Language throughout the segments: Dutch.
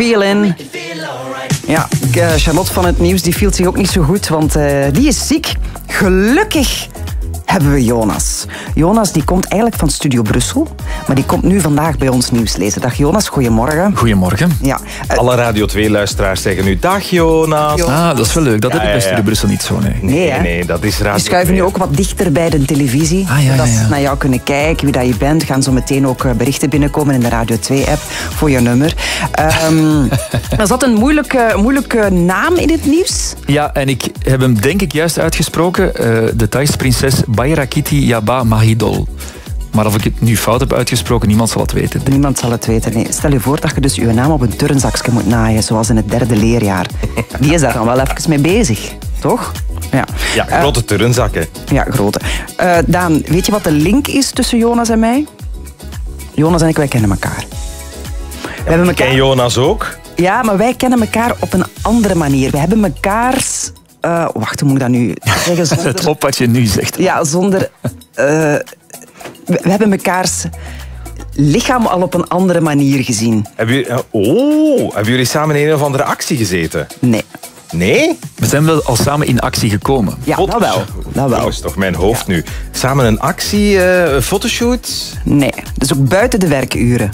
Feeling. Ja, Charlotte van het nieuws die voelt zich ook niet zo goed, want die is ziek. Gelukkig hebben we Jonas. Jonas die komt eigenlijk van Studio Brussel, maar die komt nu vandaag bij ons nieuws lezen. Dag Jonas, goedemorgen. Goedemorgen. Ja, alle Radio 2-luisteraars zeggen nu dag Jonas. Ah, dat is wel leuk. Dat heb ik bij Studio Brussel niet zo, nee. Nee, dat is Radio Die schuiven 2. nu ook wat dichter bij de televisie. Zodat ze naar jou kunnen kijken, wie dat je bent. Gaan zo meteen ook berichten binnenkomen in de Radio 2-app voor je nummer. Er zat een moeilijke naam in het nieuws. Ja, en ik heb hem denk ik juist uitgesproken. De Thaise prinses Bairakiti Yaba Mahidol. Maar of ik het nu fout heb uitgesproken, niemand zal het weten. Niemand zal het weten, nee. Stel je voor dat je dus je naam op een turnzakje moet naaien, zoals in het 3e leerjaar. Die is daar dan wel even mee bezig, toch? Ja, grote turnzakken. Ja, grote. Daan, weet je wat de link is tussen Jonas en mij? Jonas en ik, wij kennen elkaar. Ik ken Jonas ook. Ja, maar wij kennen elkaar op een andere manier. We hebben mekaars... wacht, hoe moet ik dat nu zeggen? Zonder... Let op wat je nu zegt. Ja, zonder... we hebben mekaars lichaam al op een andere manier gezien. Hebben jullie samen in een of andere actie gezeten? Nee. Nee? We zijn wel al samen in actie gekomen. Ja, dat wel. Dat is toch mijn hoofd nu. Samen een actie, fotoshoot? Nee, dus ook buiten de werkuren.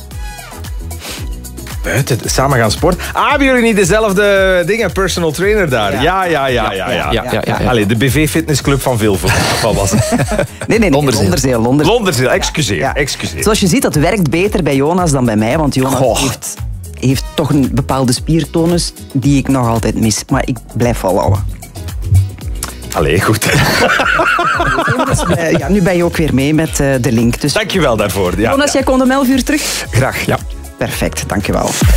Samen gaan sporten. Hebben jullie niet dezelfde dingen? Personal trainer daar? Ja. Allee, de BV Fitnessclub van Vilvoorde. Wat was het? Nee. Londerzeel, excuseer. Ja. Zoals je ziet, dat werkt beter bij Jonas dan bij mij, want Jonas heeft toch een bepaalde spiertonus die ik nog altijd mis. Maar ik blijf volhouden. Allee, goed. Nu ben je ook weer mee met de link. Dus... Dankjewel daarvoor. Jonas, jij komt om 11 uur terug? Graag, ja. Perfect, dankjewel.